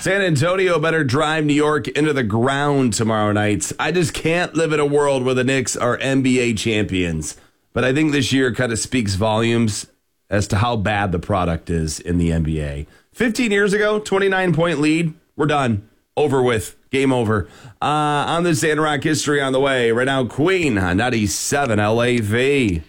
San Antonio better drive New York into the ground tomorrow night. I just can't live in a world where the Knicks are NBA champions. But I think this year kind of speaks volumes as to how bad the product is in the NBA. 15 years ago, 29-point lead. We're done. Over with. Game over. On the Sand Rock history on the way. Right now, Queen on 97 LAV.